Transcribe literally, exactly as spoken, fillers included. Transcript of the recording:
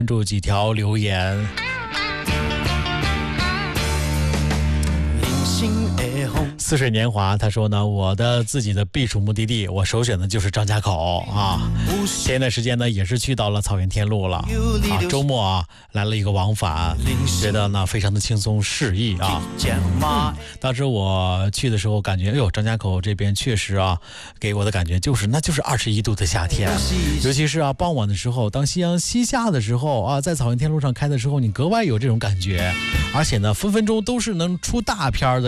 关注几条留言。似水年华他说呢，我的自己的避暑目的地，我首选的就是张家口啊。前一段时间呢也是去到了草原天路了啊，周末啊来了一个往返，觉得呢非常的轻松适意啊。嗯、当时我去的时候感觉，哎呦，张家口这边确实啊，给我的感觉就是那就是二十一度的夏天，尤其是啊傍晚的时候，当夕阳西下的时候啊，在草原天路上开的时候，你格外有这种感觉，而且呢分分钟都是能出大片的。